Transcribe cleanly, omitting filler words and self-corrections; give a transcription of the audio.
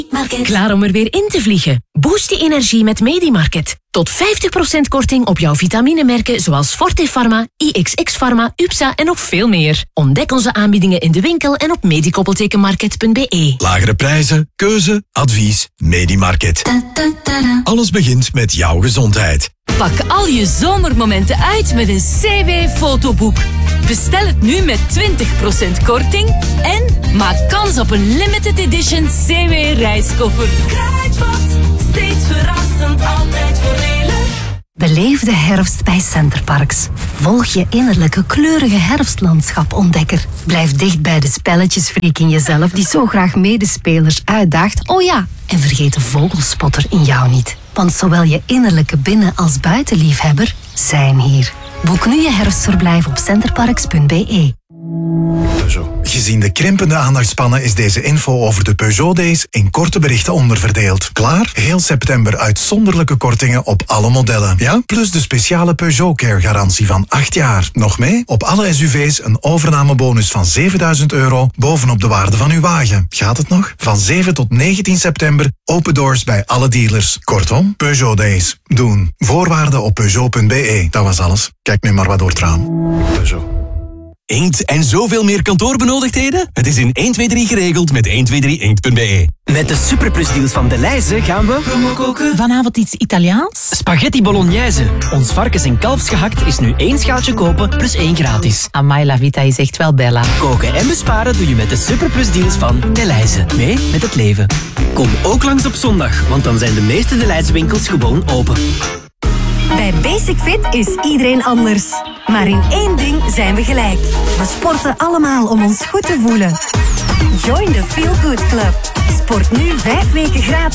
Klaar om er weer in te vliegen? Boost je energie met Medimarket. Tot 50% korting op jouw vitaminemerken zoals Forte Pharma, IXX Pharma, UPSA en nog veel meer. Ontdek onze aanbiedingen in de winkel en op medikoppeltekenmarket.be. Lagere prijzen, keuze, advies, Medimarket. Alles begint met jouw gezondheid. Pak al je zomermomenten uit met een CW-fotoboek. Bestel het nu met 20% korting en maak kans op een limited edition CW-reiskoffer. Kruidvat, steeds verrassend, altijd voordelig. Beleef de herfst bij Centerparks. Volg je innerlijke kleurige herfstlandschap-ontdekker. Blijf dicht bij de spelletjesfreak in jezelf die zo graag medespelers uitdaagt. Oh ja, en vergeet de vogelspotter in jou niet. Want zowel je innerlijke binnen- als buitenliefhebber zijn hier. Boek nu je herfstverblijf op centerparks.be. Peugeot. Gezien de krimpende aandachtspannen is deze info over de Peugeot Days in korte berichten onderverdeeld. Klaar? Heel september uitzonderlijke kortingen op alle modellen. Ja? Plus de speciale Peugeot Care garantie van 8 jaar. Nog mee? Op alle SUV's een overnamebonus van €7.000 bovenop de waarde van uw wagen. Gaat het nog? Van 7 tot 19 september open doors bij alle dealers. Kortom, Peugeot Days. Doen. Voorwaarden op Peugeot.be. Dat was alles. Kijk nu maar wat door het raam. Peugeot. Inkt en zoveel meer kantoorbenodigdheden? Het is in 123 geregeld met 123inkt.be. Met de superplusdeals van Delhaize gaan we promo koken. Vanavond iets Italiaans? Spaghetti bolognese. Ons varkens- en kalfsgehakt is nu 1 schaaltje kopen plus 1 gratis. Amai, la vita is echt wel bella. Koken en besparen doe je met de superplusdeals van Delhaize. Mee met het leven. Kom ook langs op zondag, want dan zijn de meeste Delhaize winkels gewoon open. Bij Basic Fit is iedereen anders. Maar in één ding zijn we gelijk. We sporten allemaal om ons goed te voelen. Join the Feel Good Club. Sport nu 5 weken gratis.